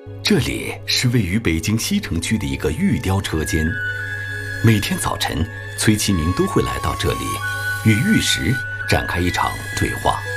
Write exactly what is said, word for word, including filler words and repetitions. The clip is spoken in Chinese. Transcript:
这里是位于北京西城区的一个玉雕车间，每天早晨，崔其明都会来到这里，与玉石展开一场对话。